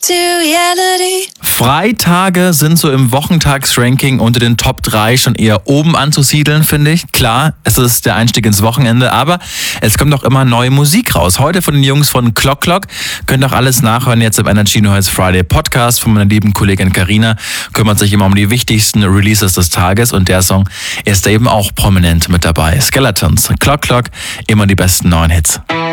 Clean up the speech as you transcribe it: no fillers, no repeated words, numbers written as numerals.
to reality. Freitage sind so im Wochentagsranking unter den Top 3 schon eher oben anzusiedeln, finde ich. Klar, es ist der Einstieg ins Wochenende, aber es kommt auch immer neue Musik raus. Heute von den Jungs von Clock Clock. Könnt auch alles nachhören jetzt im Energy Noise Friday Podcast von meiner lieben Kollegin Carina. Kümmert sich immer um die wichtigsten Releases des Tages und der Song ist da eben auch prominent mit dabei. Skeletons, Clock Clock, immer die besten neuen Hits.